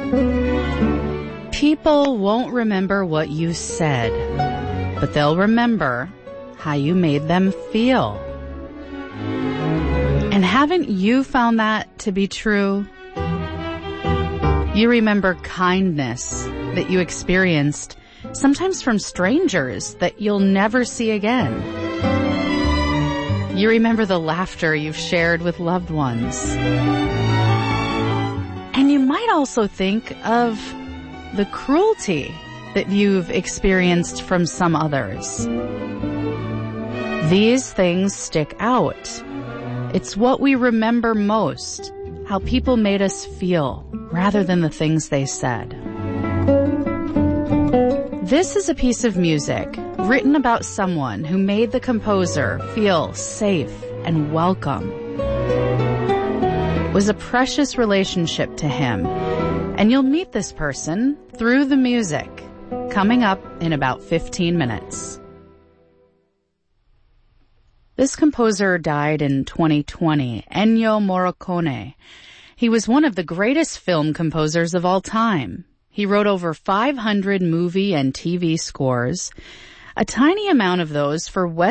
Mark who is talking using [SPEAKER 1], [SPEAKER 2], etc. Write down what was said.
[SPEAKER 1] People won't remember what you said, but they'll remember how you made them feel. And haven't you found that to be true? You remember kindness that you experienced, sometimes from strangers that you'll never see again. You remember the laughter you've shared with loved ones. And you might also think of the cruelty that you've experienced from some others. These things stick out. It's what we remember most, how people made us feel, rather than the things they said. This is a piece of music written about someone who made the composer feel safe and welcome. It was a precious relationship to him, and you'll meet this person through the music, coming up in about 15 minutes. This composer died in 2020, Ennio Morricone. He was one of the greatest film composers of all time. He wrote over 500 movie and TV scores, a tiny amount of those for West